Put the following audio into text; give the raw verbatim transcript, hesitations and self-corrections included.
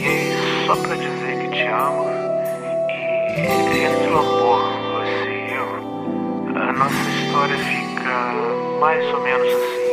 liguei só pra dizer que te amo. E entre o amor, você e eu, a nossa história fica mais ou menos assim.